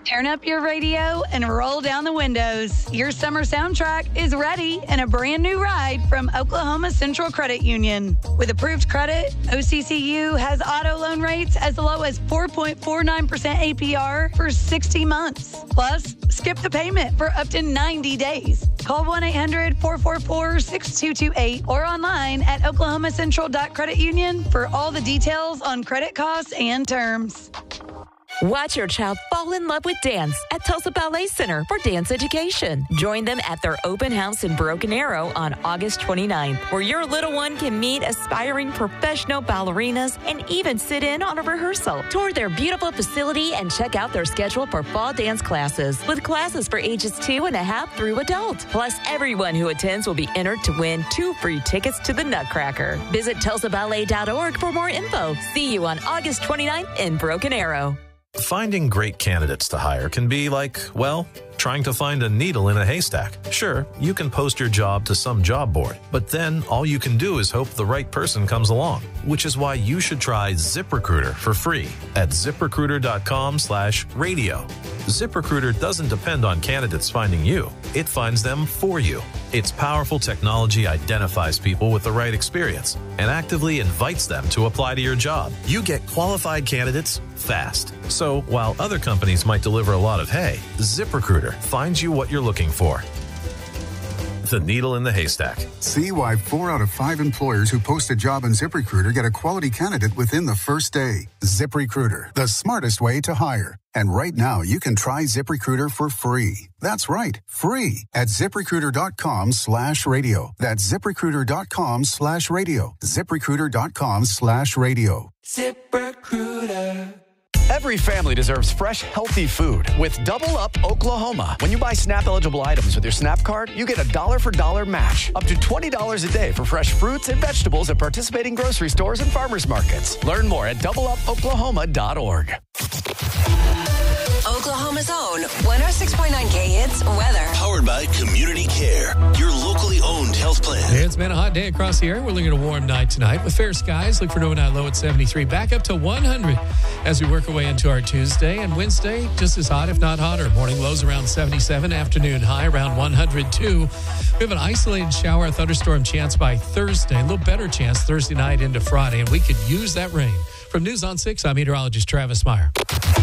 Turn up your radio and roll down the windows. Your summer soundtrack is ready in a brand new ride from Oklahoma Central Credit Union. With approved credit, OCCU has auto loan rates as low as 4.49% APR for 60 months. Plus, skip the payment for up to 90 days. Call 1-800-444-6228 or online at oklahomacentral.creditunion for all the details on credit costs and terms. Watch your child fall in love with dance at Tulsa Ballet Center for dance education. Join them at their open house in Broken Arrow on August 29th, where your little one can meet aspiring professional ballerinas and even sit in on a rehearsal. Tour their beautiful facility and check out their schedule for fall dance classes, with classes for ages 2.5 through adult. Plus, everyone who attends will be entered to win 2 free tickets to the Nutcracker. Visit TulsaBallet.org for more info. See you on August 29th in Broken Arrow. Finding great candidates to hire can be like, well, trying to find a needle in a haystack. Sure, you can post your job to some job board, but then all you can do is hope the right person comes along, which is why you should try ZipRecruiter for free at ZipRecruiter.com/radio. ZipRecruiter doesn't depend on candidates finding you. It finds them for you. Its powerful technology identifies people with the right experience and actively invites them to apply to your job. You get qualified candidates fast. So while other companies might deliver a lot of hay, ZipRecruiter finds you what you're looking for. The needle in the haystack. See why 4 out of 5 employers who post a job on ZipRecruiter get a quality candidate within the first day. ZipRecruiter, the smartest way to hire. And right now, you can try ZipRecruiter for free. That's right, free at ZipRecruiter.com/radio. That's ZipRecruiter.com/radio. ZipRecruiter.com/radio. ZipRecruiter. Every family deserves fresh, healthy food. With Double Up Oklahoma, when you buy SNAP-eligible items with your SNAP card, you get a $1-for-$1 match. Up to $20 a day for fresh fruits and vegetables at participating grocery stores and farmers markets. Learn more at doubleupoklahoma.org. Oklahoma's own 106.9 Hits weather. Powered by Community Care, your locally owned health plan. It's been a hot day across the area. We're looking at a warm night tonight with fair skies. Look for an overnight low at 73. Back up to 100 as we work our way into our Tuesday. And Wednesday, just as hot, if not hotter. Morning lows around 77. Afternoon high around 102. We have an isolated shower, thunderstorm chance by Thursday. A little better chance Thursday night into Friday. And we could use that rain. From News on 6, I'm meteorologist Travis Meyer.